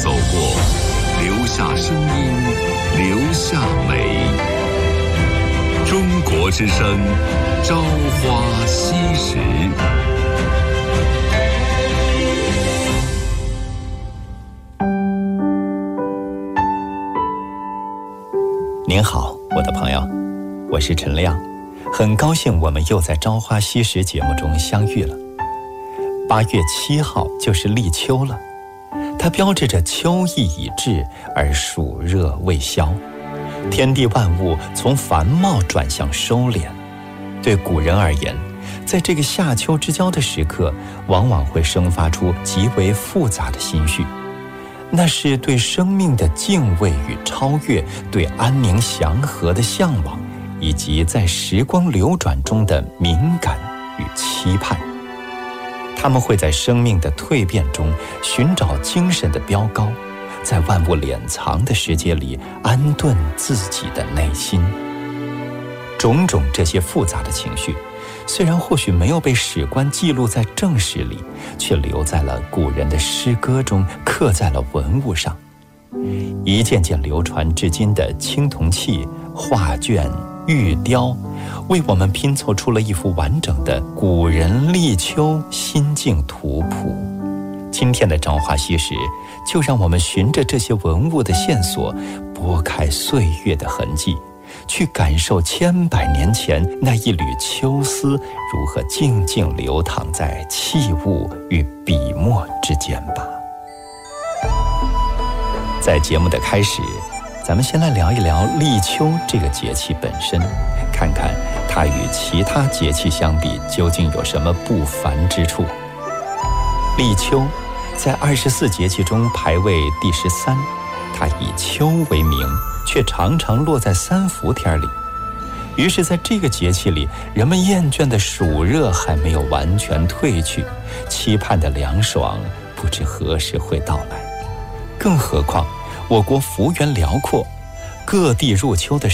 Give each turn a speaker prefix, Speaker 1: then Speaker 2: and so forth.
Speaker 1: 走过，留下声音，留下美。中国之声，朝花夕拾。
Speaker 2: 您好，我的朋友，我是陈亮，很高兴我们又在《朝花夕拾》节目中相遇了。8月7号就是立秋了，它标志着秋意已至，而暑热未消，天地万物从繁茂转向收敛。对古人而言，在这个夏秋之交的时刻，往往会生发出极为复杂的心绪。那是对生命的敬畏与超越，对安宁祥和的向往，以及在时光流转中的敏感与期盼。他们会在生命的蜕变中寻找精神的标高，在万物敛藏的世界里安顿自己的内心。种种这些复杂的情绪，虽然或许没有被史官记录在正史里，却留在了古人的诗歌中，刻在了文物上。一件件流传至今的青铜器、画卷、玉雕，为我们拼凑出了一幅完整的古人立秋心境图谱。今天的朝花夕拾，就让我们循着这些文物的线索，拨开岁月的痕迹，去感受千百年前那一缕秋丝如何静静流淌在器物与笔墨之间吧。在节目的开始，咱们先来聊一聊立秋这个节气本身，看看它与其他节气相比究竟有什么不凡之处。立秋在24节气中排位第13，它以秋为名，却常常落在3伏天里。于是在这个节气里，人们厌倦的暑热还没有完全退去，期盼的凉爽不知何时会到来。更何况我国幅员辽阔，各地入秋的